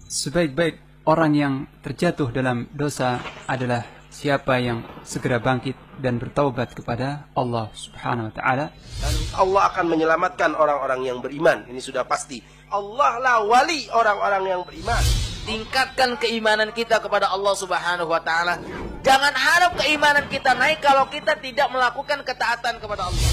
Sebaik-baik orang yang terjatuh dalam dosa adalah siapa yang segera bangkit dan bertaubat kepada Allah Subhanahu wa taala. Dan Allah akan menyelamatkan orang-orang yang beriman. Ini sudah pasti. Allah lah wali orang-orang yang beriman. Tingkatkan keimanan kita kepada Allah Subhanahu wa taala. Jangan harap keimanan kita naik kalau kita tidak melakukan ketaatan kepada Allah.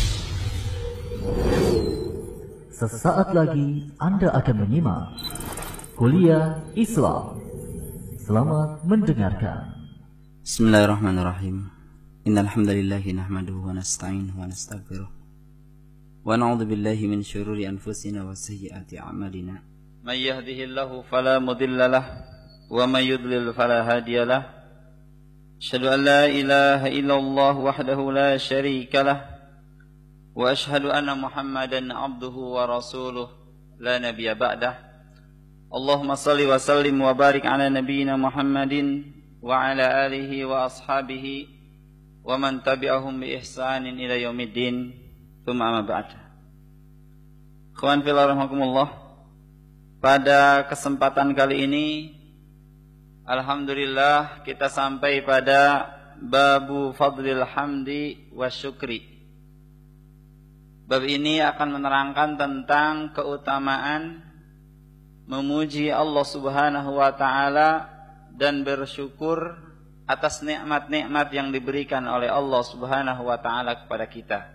Sesaat lagi Anda akan menyimak Kuliah Islam. Selamat mendengarkan. Bismillahirrahmanirrahim. Innal hamdalillah nahmaduhu wa nasta'inuhu wa nastaghfiruh. Wa na'udzu billahi min syururi anfusina wa sayyiati a'malina. May yahdihillahu fala mudilla lahu wa may yudlil fala hadiya lahu. Asyhadu an la ilaha illallah wahdahu la syarika lahu wa asyhadu anna Muhammadan 'abduhu wa rasuluh la nabiyya ba'dah. Allahumma salli wa sallim wa barik ala nabiyyina Muhammadin wa ala alihi wa ashabihi wa man tabi'ahum bi ihsanin ila yaumiddin. Tsumma amma ba'd. Ikhwan fillah rahimakumullah. Pada kesempatan kali ini alhamdulillah kita sampai pada babu fadlil hamdi wa syukri. Bab ini akan menerangkan tentang keutamaan memuji Allah Subhanahu wa taala dan bersyukur atas nikmat-nikmat yang diberikan oleh Allah Subhanahu wa taala kepada kita.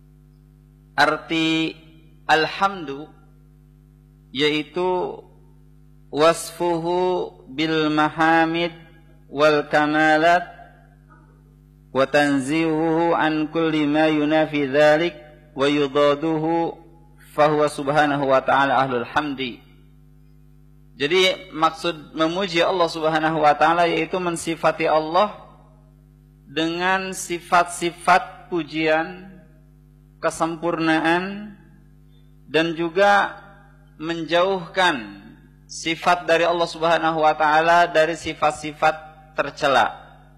Arti alhamdu yaitu wasfuhu bil mahamid wal kamalat wa tanzihuhu an kulli ma yunafi dzalik wa yudaduhu fahuwa subhanahu wa ta'ala ahlul hamdi. Jadi maksud memuji Allah Subhanahu wa taala yaitu mensifati Allah dengan sifat-sifat pujian, kesempurnaan, dan juga menjauhkan sifat dari Allah Subhanahu wa taala dari sifat-sifat tercela.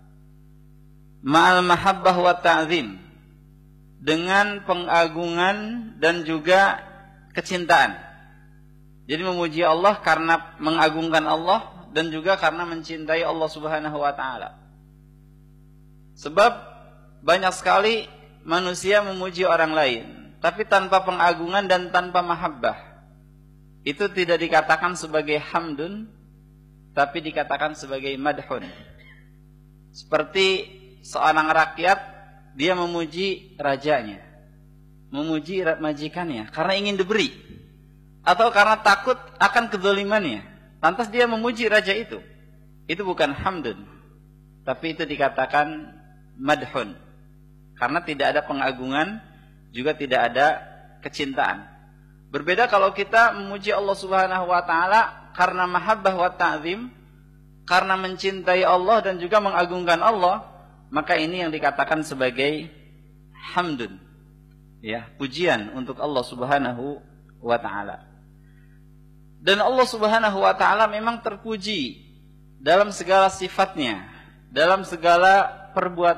Ma'al mahabbah wa ta'zim, dengan pengagungan dan juga kecintaan. Jadi memuji Allah karena mengagungkan Allah dan juga karena mencintai Allah Subhanahu wa taala. Sebab banyak sekali manusia memuji orang lain, tapi tanpa pengagungan dan tanpa mahabbah. Itu tidak dikatakan sebagai hamdun, tapi dikatakan sebagai madhun. Seperti seorang rakyat, dia memuji rajanya, memuji majikannya karena ingin diberi, atau karena takut akan kezalimannya, lantas dia memuji raja itu. Itu bukan hamdun, tapi itu dikatakan madhun, karena tidak ada pengagungan, juga tidak ada kecintaan. Berbeda kalau kita memuji Allah Subhanahu wa taala karena mahabbah wa ta'zim, karena mencintai Allah dan juga mengagungkan Allah, maka ini yang dikatakan sebagai hamdun, ya, pujian untuk Allah Subhanahu wa taala. Dan Allah Subhanahu wa taala memang terpuji dalam segala sifatnya, dalam segala perbuatan